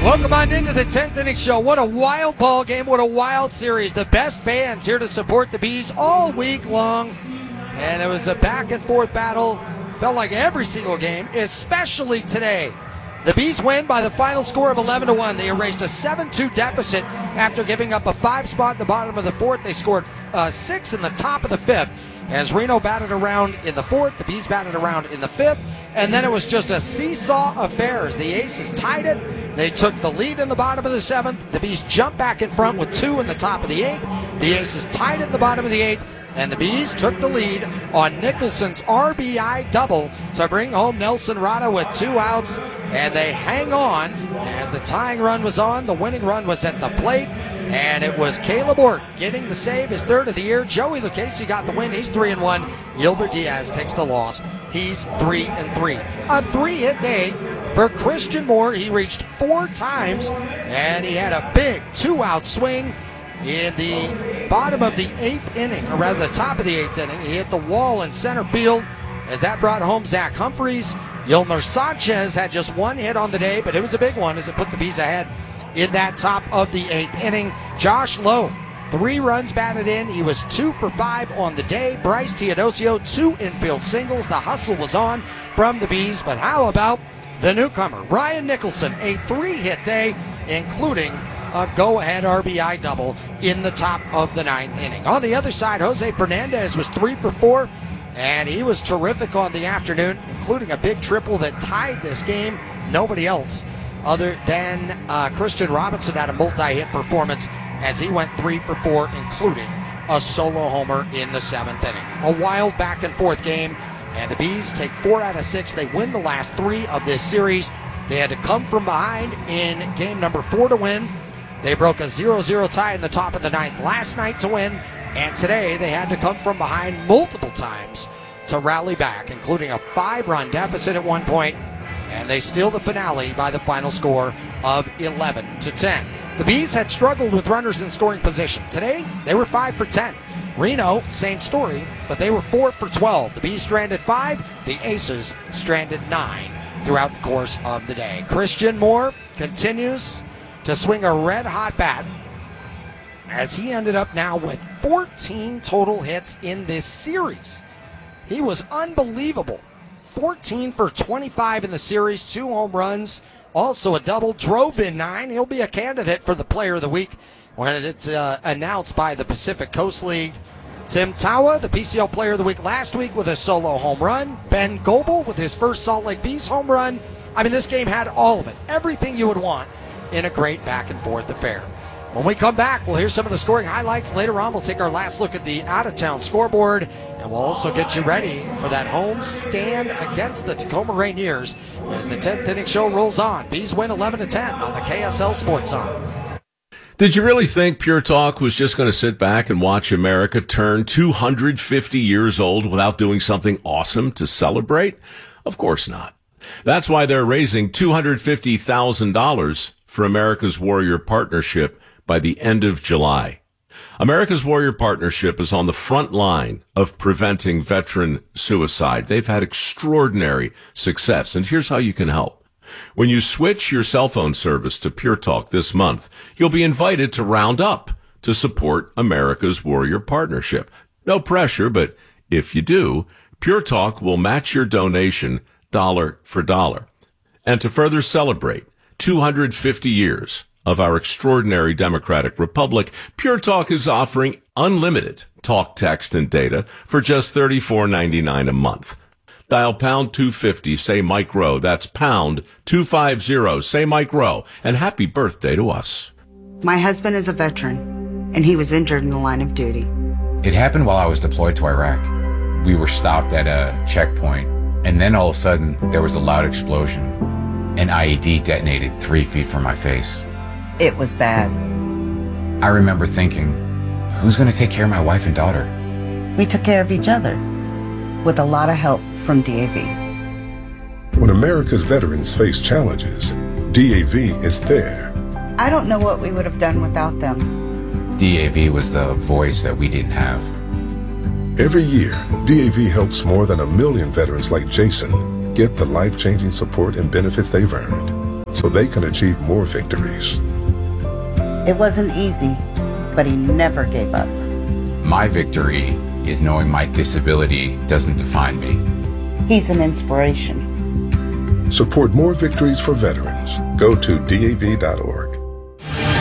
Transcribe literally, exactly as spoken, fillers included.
Welcome on into the tenth inning show. What a wild ball game. What a wild series. The best fans here to support the Bees all week long. And it was a back and forth battle. Felt like every single game, especially today. The Bees win by the final score of eleven to one. They erased a seven two deficit after giving up a five spot in the bottom of the fourth. They scored uh, six in the top of the fifth. As Reno batted around in the fourth, the Bees batted around in the fifth, and then it was just a seesaw affair as the Aces tied it. They took the lead in the bottom of the seventh. The Bees jumped back in front with two in the top of the eighth. The Aces tied it in the bottom of the eighth, and the Bees took the lead on Nicholson's R B I double to bring home Nelson Rada with two outs, and they hang on as the tying run was on. The winning run was at the plate. And it was Caleb Ort getting the save, his third of the year. Joey Lucchesi got the win. He's three and one. Gilbert Diaz takes the loss. He's three and three. A three-hit day for Christian Moore. He reached four times, and he had a big two-out swing in the bottom of the eighth inning, or rather the top of the eighth inning. He hit the wall in center field as that brought home Zach Humphreys. Yolmer Sanchez had just one hit on the day, but it was a big one as it put the Bees ahead in that top of the eighth inning. Josh Lowe, three runs batted in. He was two for five on the day. Bryce Teodosio, two infield singles. The hustle was on from the Bees, but how about the newcomer, Ryan Nicholson, a three-hit day, including a go-ahead R B I double in the top of the ninth inning. On the other side, Jose Fernandez was three for four, and he was terrific on the afternoon, including a big triple that tied this game. Nobody else other than uh, Christian Robinson had a multi-hit performance as he went three for four, including a solo homer in the seventh inning. A wild back-and-forth game, and the Bees take four out of six. They win the last three of this series. They had to come from behind in game number four to win. They broke a zero zero tie in the top of the ninth last night to win, and today they had to come from behind multiple times to rally back, including a five-run deficit at one point. And they steal the finale by the final score of eleven to ten. The Bees had struggled with runners in scoring position. Today, they were five for ten. Reno, same story, but they were four for twelve. The Bees stranded five. The Aces stranded nine throughout the course of the day. Christian Moore continues to swing a red-hot bat as he ended up now with fourteen total hits in this series. He was unbelievable. fourteen for twenty-five in the series, two home runs, also a double, drove in nine. He'll be a candidate for the Player of the Week when it's uh, announced by the Pacific Coast League. Tim Tawa, the P C L Player of the Week last week with a solo home run. Ben Goebel with his first Salt Lake Bees home run. I mean, this game had all of it, everything you would want in a great back-and-forth affair. When we come back, we'll hear some of the scoring highlights. Later on, we'll take our last look at the out-of-town scoreboard, and we'll also get you ready for that home stand against the Tacoma Rainiers as the tenth inning show rolls on. Bees win eleven to ten on the K S L Sports Zone. Did you really think Pure Talk was just going to sit back and watch America turn two hundred fifty years old without doing something awesome to celebrate? Of course not. That's why they're raising two hundred fifty thousand dollars for America's Warrior Partnership by the end of July. America's Warrior Partnership is on the front line of preventing veteran suicide. They've had extraordinary success, and here's how you can help. When you switch your cell phone service to Pure Talk this month, you'll be invited to round up to support America's Warrior Partnership. No pressure, but if you do, Pure Talk will match your donation dollar for dollar. And to further celebrate two hundred fifty years of our extraordinary democratic republic, Pure Talk is offering unlimited talk, text, and data for just thirty-four ninety-nine a month. Dial pound two fifty, say Mike Rowe. That's pound two fifty, say Mike Rowe. And happy birthday to us. My husband is a veteran, and he was injured in the line of duty. It happened while I was deployed to Iraq. We were stopped at a checkpoint, and then all of a sudden, there was a loud explosion. An I E D detonated three feet from my face. It was bad. I remember thinking, who's going to take care of my wife and daughter? We took care of each other with a lot of help from D A V. When America's veterans face challenges, D A V is there. I don't know what we would have done without them. D A V was the voice that we didn't have. Every year, D A V helps more than a million veterans like Jason get the life-changing support and benefits they've earned. so they can achieve more victories. It wasn't easy, but he never gave up. My victory is knowing my disability doesn't define me. He's an inspiration. Support more victories for veterans. Go to D A V dot org.